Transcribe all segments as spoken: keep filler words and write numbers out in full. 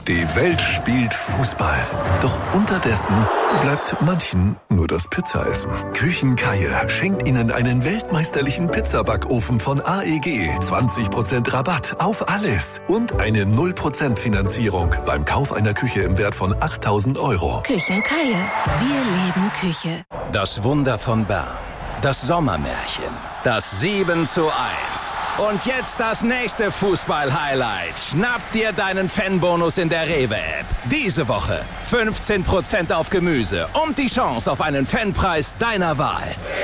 Die Welt spielt Fußball. Doch unterdessen bleibt manchen nur das Pizzaessen. Küchenkeier schenkt Ihnen einen weltmeisterlichen Pizzabackofen von A E G. zwanzig Prozent Rabatt auf alles. Und eine null Prozent Finanzierung beim Kauf einer Küche im Wert von achttausend Euro. Küchenkeier. Wir leben Küche. Das Wunder von Bern. Das Sommermärchen. Das sieben zu eins. Und jetzt das nächste Fußball-Highlight. Schnapp dir deinen Fanbonus in der Rewe-App. Diese Woche fünfzehn Prozent auf Gemüse und die Chance auf einen Fanpreis deiner Wahl.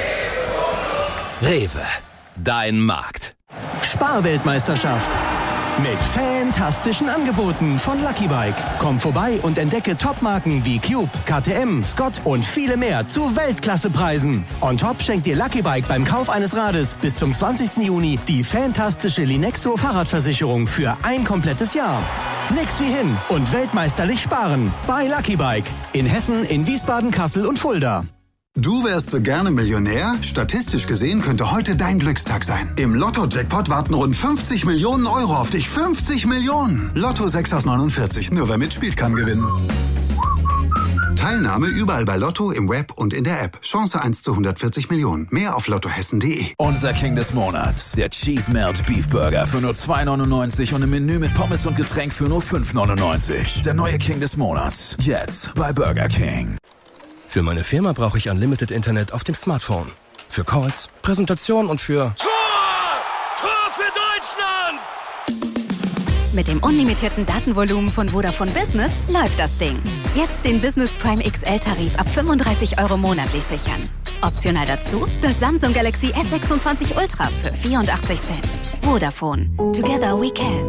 Rewe. Dein Markt. Sparweltmeisterschaft. Mit fantastischen Angeboten von Lucky Bike. Komm vorbei und entdecke Topmarken wie Cube, K T M, Scott und viele mehr zu Weltklassepreisen. On top schenkt dir Lucky Bike beim Kauf eines Rades bis zum zwanzigsten Juni die fantastische Linexo Fahrradversicherung für ein komplettes Jahr. Nix wie hin und weltmeisterlich sparen bei Lucky Bike. In Hessen, in Wiesbaden, Kassel und Fulda. Du wärst so gerne Millionär? Statistisch gesehen könnte heute dein Glückstag sein. Im Lotto-Jackpot warten rund fünfzig Millionen Euro auf dich. fünfzig Millionen! Lotto sechs aus neunundvierzig. Nur wer mitspielt, kann gewinnen. Teilnahme überall bei Lotto, im Web und in der App. Chance eins zu hundertvierzig Millionen. Mehr auf lottohessen punkt de. Unser King des Monats. Der Cheese Melt Beef Burger für nur zwei neunundneunzig und ein Menü mit Pommes und Getränk für nur fünf neunundneunzig. Der neue King des Monats. Jetzt bei Burger King. Für meine Firma brauche ich Unlimited Internet auf dem Smartphone. Für Calls, Präsentationen und für... Tor! Tor für Deutschland! Mit dem unlimitierten Datenvolumen von Vodafone Business läuft das Ding. Jetzt den Business Prime X L-Tarif ab fünfunddreißig Euro monatlich sichern. Optional dazu das Samsung Galaxy S sechsundzwanzig Ultra für vierundachtzig Cent. Vodafone. Together we can.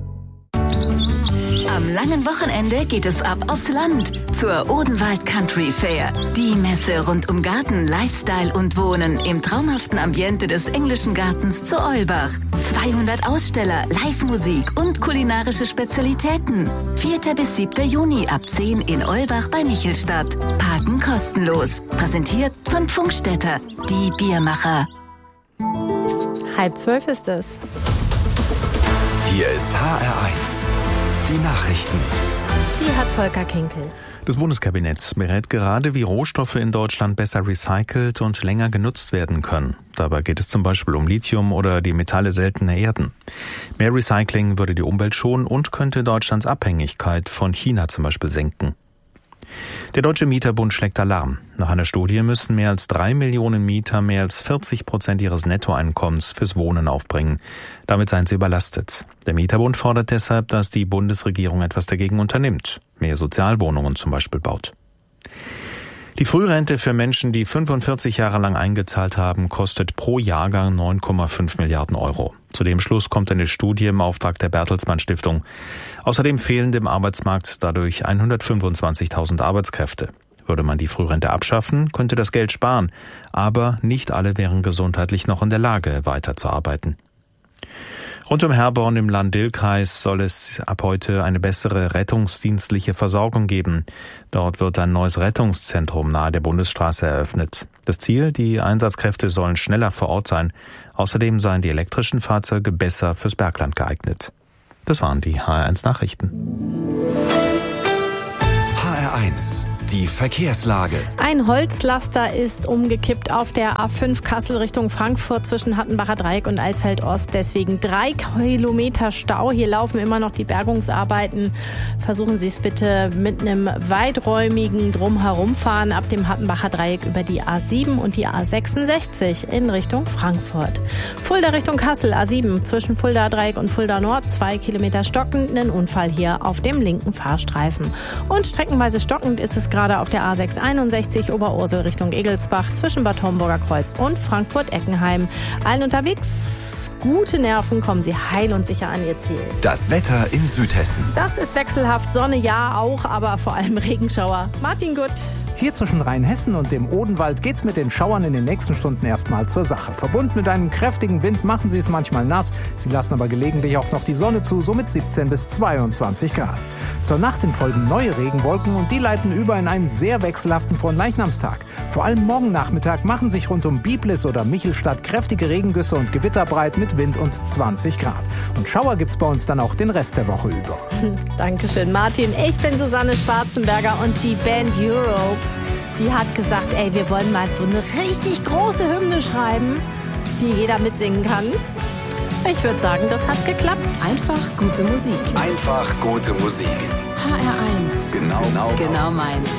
Am langen Wochenende geht es ab aufs Land zur Odenwald Country Fair. Die Messe rund um Garten, Lifestyle und Wohnen im traumhaften Ambiente des englischen Gartens zu Eulbach. zweihundert Aussteller, Live-Musik und kulinarische Spezialitäten. vierter bis siebter Juni ab zehn in Eulbach bei Michelstadt. Parken kostenlos. Präsentiert von Pfungstädter, die Biermacher. Halb zwölf ist es. Hier ist H R eins. Die Nachrichten. Die hat Volker Kinkel. Das Bundeskabinett berät gerade, wie Rohstoffe in Deutschland besser recycelt und länger genutzt werden können. Dabei geht es zum Beispiel um Lithium oder die Metalle seltener Erden. Mehr Recycling würde die Umwelt schonen und könnte Deutschlands Abhängigkeit von China zum Beispiel senken. Der Deutsche Mieterbund schlägt Alarm. Nach einer Studie müssen mehr als drei Millionen Mieter mehr als vierzig Prozent ihres Nettoeinkommens fürs Wohnen aufbringen. Damit seien sie überlastet. Der Mieterbund fordert deshalb, dass die Bundesregierung etwas dagegen unternimmt, mehr Sozialwohnungen zum Beispiel baut. Die Frührente für Menschen, die fünfundvierzig Jahre lang eingezahlt haben, kostet pro Jahrgang neun Komma fünf Milliarden Euro. Zu dem Schluss kommt eine Studie im Auftrag der Bertelsmann Stiftung. Außerdem fehlen dem Arbeitsmarkt dadurch hundertfünfundzwanzigtausend Arbeitskräfte. Würde man die Frührente abschaffen, könnte das Geld sparen, aber nicht alle wären gesundheitlich noch in der Lage, weiterzuarbeiten. Rund um Herborn im Lahn-Dill-Kreis soll es ab heute eine bessere rettungsdienstliche Versorgung geben. Dort wird ein neues Rettungszentrum nahe der Bundesstraße eröffnet. Das Ziel, die Einsatzkräfte sollen schneller vor Ort sein. Außerdem seien die elektrischen Fahrzeuge besser fürs Bergland geeignet. Das waren die H R eins Nachrichten. H R eins. Die Verkehrslage. Ein Holzlaster ist umgekippt auf der A fünf Kassel Richtung Frankfurt zwischen Hattenbacher Dreieck und Alsfeld Ost. Deswegen drei Kilometer Stau. Hier laufen immer noch die Bergungsarbeiten. Versuchen Sie es bitte mit einem weiträumigen Drumherumfahren ab dem Hattenbacher Dreieck über die A sieben und die A sechsundsechzig in Richtung Frankfurt. Fulda Richtung Kassel, A sieben zwischen Fulda Dreieck und Fulda Nord. Zwei Kilometer stockend. Ein Unfall hier auf dem linken Fahrstreifen. Und streckenweise stockend ist es gerade Gerade auf der A sechshunderteinundsechzig Oberursel Richtung Egelsbach zwischen Bad Homburger Kreuz und Frankfurt-Eckenheim. Allen unterwegs, gute Nerven, kommen Sie heil und sicher an Ihr Ziel. Das Wetter in Südhessen. Das ist wechselhaft, Sonne ja auch, aber vor allem Regenschauer. Martin Gutt. Hier zwischen Rheinhessen und dem Odenwald geht's mit den Schauern in den nächsten Stunden erstmal zur Sache. Verbunden mit einem kräftigen Wind machen sie es manchmal nass. Sie lassen aber gelegentlich auch noch die Sonne zu, so mit siebzehn bis zweiundzwanzig Grad. Zur Nacht hin folgen neue Regenwolken und die leiten über in einen sehr wechselhaften Fronleichnamstag. Vor allem morgen Nachmittag machen sich rund um Biblis oder Michelstadt kräftige Regengüsse und Gewitter breit mit Wind und zwanzig Grad. Und Schauer gibt's bei uns dann auch den Rest der Woche über. Dankeschön, Martin. Ich bin Susanne Schwarzenberger und die Band Europe, die hat gesagt, ey, wir wollen mal so eine richtig große Hymne schreiben, die jeder mitsingen kann. Ich würde sagen, das hat geklappt. Einfach gute Musik. Einfach gute Musik. H R eins. Genau, genau, genau meins.